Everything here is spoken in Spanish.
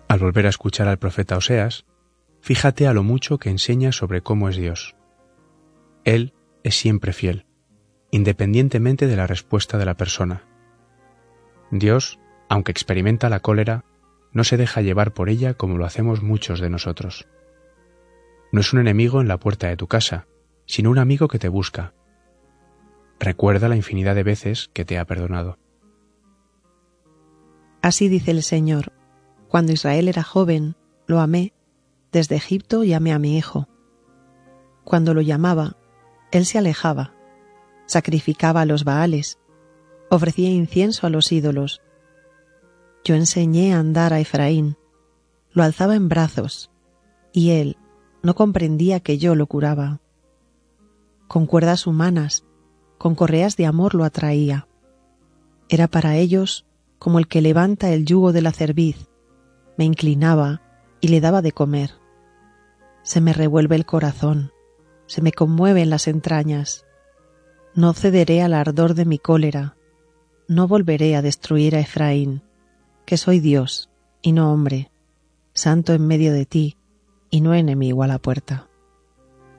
Al volver a escuchar al profeta Oseas, fíjate a lo mucho que enseña sobre cómo es Dios. Él es siempre fiel, independientemente de la respuesta de la persona. Dios, aunque experimenta la cólera, no se deja llevar por ella como lo hacemos muchos de nosotros. No es un enemigo en la puerta de tu casa, sino un amigo que te busca. Recuerda la infinidad de veces que te ha perdonado. Así dice el Señor: cuando Israel era joven, lo amé, desde Egipto llamé a mi hijo. Cuando lo llamaba, él se alejaba, sacrificaba a los Baales, ofrecía incienso a los ídolos. Yo enseñé a andar a Efraín, lo alzaba en brazos, y él no comprendía que yo lo curaba. Con cuerdas humanas, con correas de amor lo atraía. Era para ellos como el que levanta el yugo de la cerviz, me inclinaba y le daba de comer. Se me revuelve el corazón, se me conmueven las entrañas. No cederé al ardor de mi cólera, no volveré a destruir a Efraín, que soy Dios y no hombre, santo en medio de ti y no enemigo a la puerta.